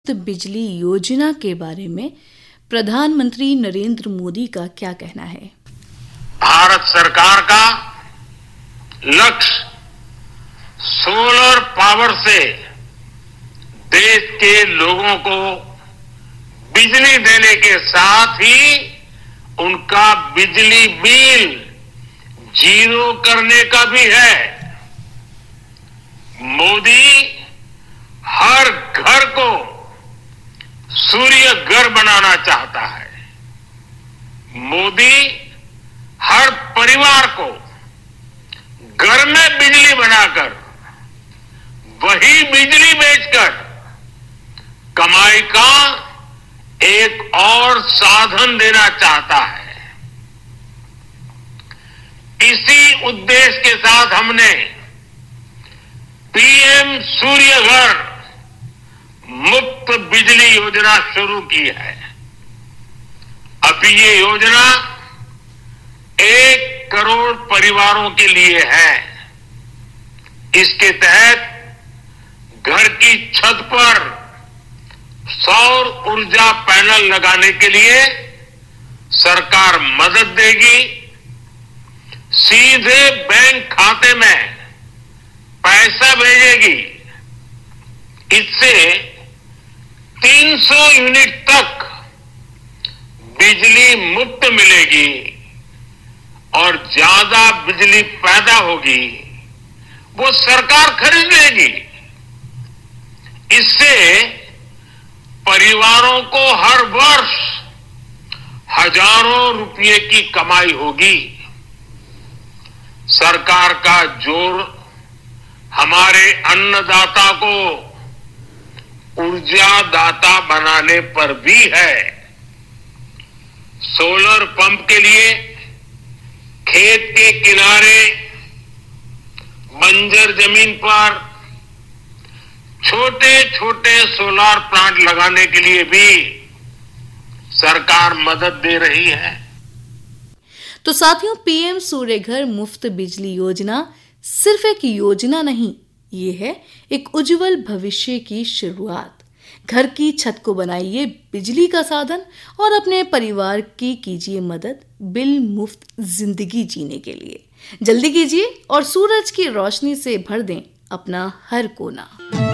बिजली योजना के बारे में प्रधानमंत्री नरेंद्र मोदी का क्या कहना है? भारत सरकार का लक्ष्य सोलर पावर से देश के लोगों को बिजली देने के साथ ही उनका बिजली बिल जीरो करने का भी है। मोदी हर घर को सूर्य घर बनाना चाहता है। मोदी हर परिवार को घर में बिजली बनाकर वही बिजली बेचकर कमाई का एक और साधन देना चाहता है। इसी उद्देश्य के साथ हमने पीएम सूर्य घर मुफ्त बिजली योजना शुरू की है। अभी ये योजना 1 करोड़ परिवारों के लिए है। इसके तहत घर की छत पर सौर ऊर्जा पैनल लगाने के लिए सरकार मदद देगी। सीधे बैंक खाते में पैसा भेजेगी। इससे 300 यूनिट तक बिजली मुफ्त मिलेगी और ज्यादा बिजली पैदा होगी वो सरकार खरीद लेगी। इससे परिवारों को हर वर्ष हजारों रुपए की कमाई होगी। सरकार का जोर हमारे अन्नदाता को ऊर्जा दाता बनाने पर भी है। सोलर पंप के लिए खेत के किनारे बंजर जमीन पर छोटे छोटे सोलर प्लांट लगाने के लिए भी सरकार मदद दे रही है। तो साथियों, पीएम सूर्य घर मुफ्त बिजली योजना सिर्फ एक योजना नहीं, ये है एक उज्जवल भविष्य की शुरुआत। घर की छत को बनाइए बिजली का साधन और अपने परिवार की कीजिए मदद बिल मुफ्त जिंदगी जीने के लिए। जल्दी कीजिए और सूरज की रोशनी से भर दें अपना हर कोना।